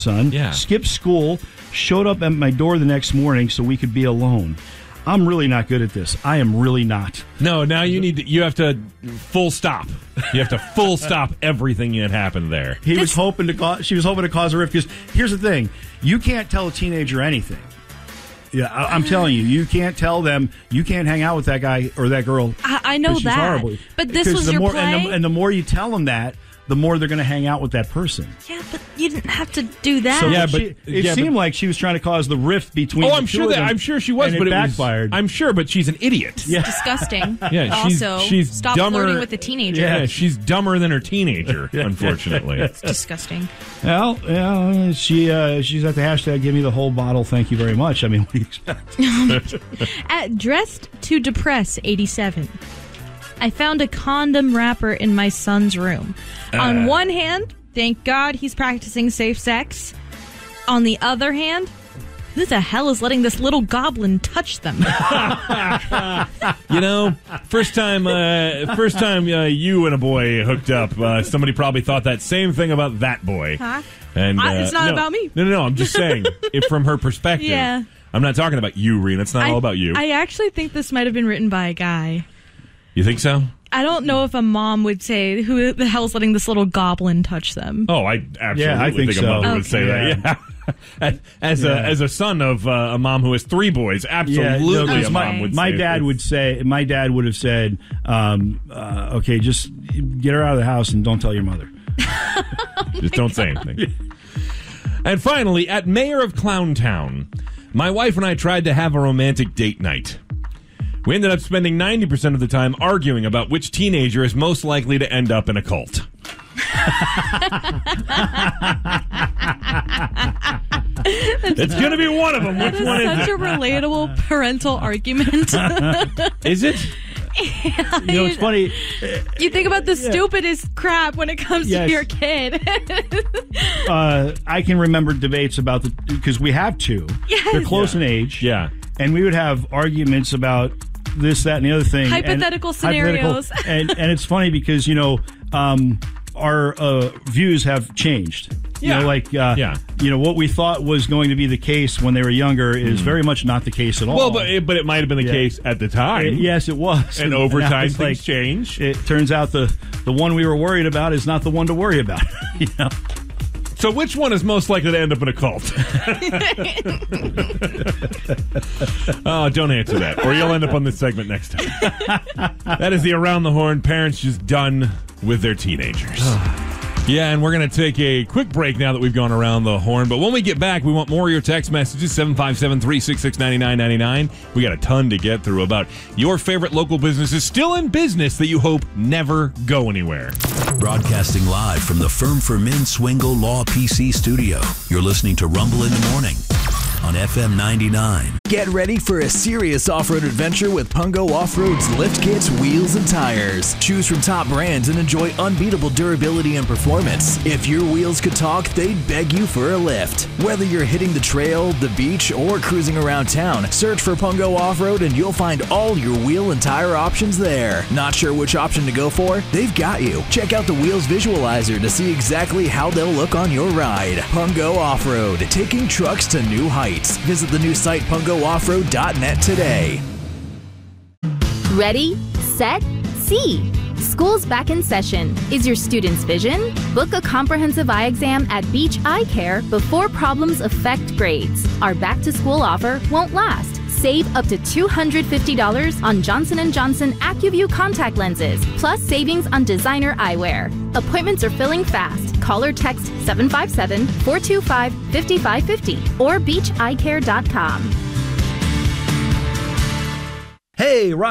son, skipped school, showed up at my door the next morning so we could be alone. I'm really not good at this. I am really not. No, now you have to full stop. You have to full stop everything that happened there. She was hoping to cause a rift, because here's the thing. You can't tell a teenager anything. Yeah, I'm telling you, you can't tell them you can't hang out with that guy or that girl. I know that. Horrible. But this was your play? And the more you tell them that, the more they're going to hang out with that person. Yeah, but you didn't have to do that. So it seemed like she was trying to cause the rift between the two of them. I'm sure she was, but it backfired. I'm sure, but she's an idiot. It's disgusting. Yeah, she's stop dumber, flirting with a teenager. Yeah, she's dumber than her teenager, unfortunately. It's disgusting. Well, she's at the hashtag give me the whole bottle, thank you very much. I mean, what do you expect? At Dressed to Depress 87. I found a condom wrapper in my son's room. On one hand, thank God he's practicing safe sex. On the other hand, who the hell is letting this little goblin touch them? First time you and a boy hooked up, somebody probably thought that same thing about that boy. Huh? And it's not about me. No, I'm just saying, from her perspective. Yeah. I'm not talking about you, Rena. It's not all about you. I actually think this might have been written by a guy. You think so? I don't know if a mom would say, who the hell's letting this little goblin touch them? Oh, I absolutely think a mother would say that. Yeah. As a son of a mom who has 3 boys, absolutely a mom would say my dad would have said, okay, just get her out of the house and don't tell your mother. Just don't say anything. And finally, at Mayor of Clowntown, my wife and I tried to have a romantic date night. We ended up spending 90% of the time arguing about which teenager is most likely to end up in a cult. It's going to be one of them. Which one is it? Such a relatable parental argument. Is it? Yeah, it's funny. You think about the stupidest crap when it comes to your kid. I can remember debates about because we have 2. Yes. They're close in age. Yeah. And we would have arguments about this, that, and the other thing. Hypothetical scenarios. And it's funny because, our views have changed. Yeah. What we thought was going to be the case when they were younger is very much not the case at all. Well, but it might have been the case at the time. Yes, it was. And over time, things change. It turns out the one we were worried about is not the one to worry about. So which one is most likely to end up in a cult? Oh, don't answer that, or you'll end up on this segment next time. That is the Around the Horn. Parents just done with their teenagers. Yeah, and we're going to take a quick break now that we've gone around the horn. But when we get back, we want more of your text messages, 757-366-9999. We got a ton to get through about your favorite local businesses still in business that you hope never go anywhere. Broadcasting live from the Firm for Men Swingle Law PC studio. You're listening to Rumble in the Morning on FM 99. Get ready for a serious off-road adventure with Pungo Off-Road's lift kits, wheels, and tires. Choose from top brands and enjoy unbeatable durability and performance. If your wheels could talk, they'd beg you for a lift. Whether you're hitting the trail, the beach, or cruising around town, search for Pungo Off-Road and you'll find all your wheel and tire options there. Not sure which option to go for? They've got you. Check out the Wheels Visualizer to see exactly how they'll look on your ride. Pungo Off-Road, taking trucks to new heights. Visit the new site pungooffroad.net today. Ready, set, see. School's back in session. Is your student's vision? Book a comprehensive eye exam at Beach Eye Care before problems affect grades. Our back-to-school offer won't last. Save up to $250 on Johnson & Johnson AccuView contact lenses, plus savings on designer eyewear. Appointments are filling fast. Call or text 757-425-5550 or beacheyecare.com. Hey,